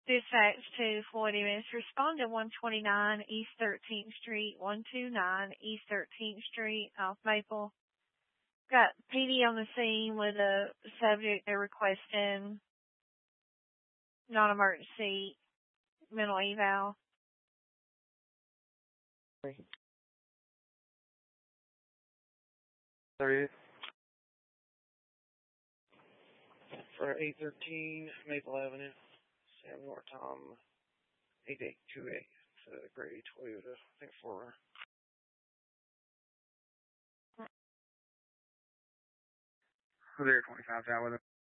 Dispatch to Floyd Evans. Respond to 129 East 13th Street, 129 East 13th Street, off Maple. Got PD on the scene with a subject they're requesting non-emergency mental eval. Sorry. For 813 Maple Avenue, Samuel Tom 8828. It's a gray Toyota, I think 4. There, 25 out with him.